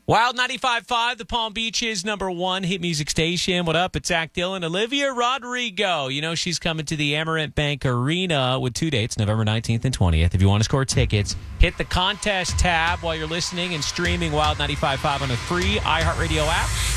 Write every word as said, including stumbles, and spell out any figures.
Wild ninety-five point five, the Palm Beach's number one hit music station. What up? It's Zach Dillon. Olivia Rodrigo. You know she's coming to the Amerant Bank Arena with two dates, November nineteenth and twentieth. If you want to score tickets, hit the contest tab while you're listening and streaming Wild ninety-five point five on a free iHeartRadio app.